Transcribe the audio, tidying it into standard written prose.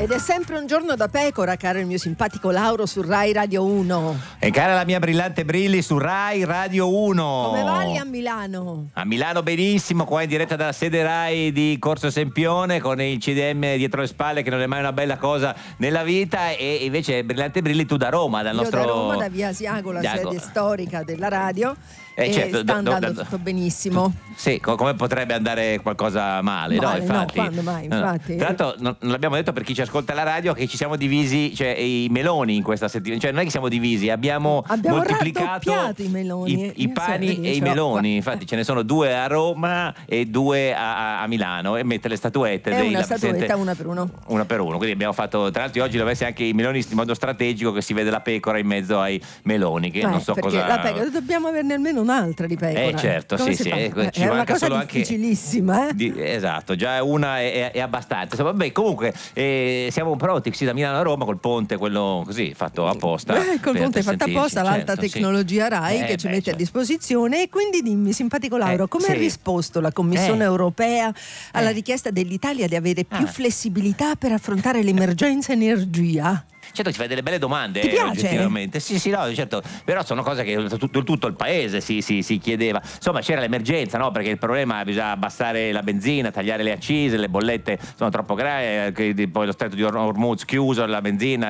Ed è sempre un giorno da pecora, caro il mio simpatico Lauro su Rai Radio 1. E cara la mia brillante Brilli su Rai Radio 1. Come va lì a Milano? A Milano benissimo, qua in diretta dalla sede Rai di Corso Sempione, con il CDM dietro le spalle, che non è mai una bella cosa nella vita. E invece brillante Brilli, tu da Roma, dal nostro... Io da Roma, da via Asiago, la sede storica della radio. E certo, sta andando tutto benissimo. Sì, come potrebbe andare qualcosa male, no? Infatti. No, quando mai, infatti. Tra l'altro non l'abbiamo detto per chi ci ascolta la radio, che ci siamo divisi, cioè i meloni in questa settimana, cioè non è che siamo divisi, abbiamo moltiplicato i meloni, i pani e i meloni. Infatti ce ne sono 2 a Roma e 2 a Milano, e mette le statuette. È una statuetta, una per uno. Una per uno, quindi abbiamo fatto, tra l'altro oggi dovesse anche i meloni in modo strategico, che si vede la pecora in mezzo ai meloni, che non so cosa... La pecora, dobbiamo averne almeno un'altra di pecora. Certo, come sì, ci è una cosa solo difficilissima, esatto, già una è abbastanza. Insomma, vabbè, comunque siamo pronti, sì, da Milano a Roma col ponte, quello così fatto apposta. Col ponte fatto apposta, l'alta tecnologia Rai che ci mette a disposizione. E quindi dimmi, simpatico Lauro, come ha risposto la Commissione europea alla richiesta dell'Italia di avere più flessibilità per affrontare l'emergenza energia? Certo, ci fai delle belle domande, Ti piace? oggettivamente. Sì, no, certo. Però sono cose che tutto il paese si chiedeva. Insomma, c'era l'emergenza, no? Perché il problema bisogna abbassare la benzina, tagliare le accise, le bollette sono troppo gravi, poi lo stretto di Hormuz chiuso, la benzina